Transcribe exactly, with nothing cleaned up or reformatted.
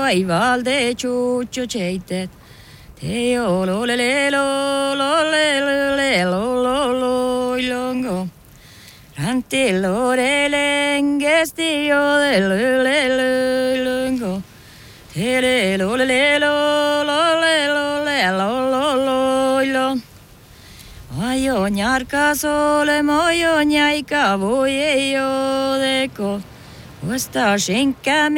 vaivalde chucho cheitet. Te o lo le le lo lo le le le lo lo lo longo. Rante lo le lengesti o de le le le longo. Te le lo le le lo lo le lo le lo lo lo lo. Ayo nyarka sole moyo nyaika voye yo deko. Osta shinka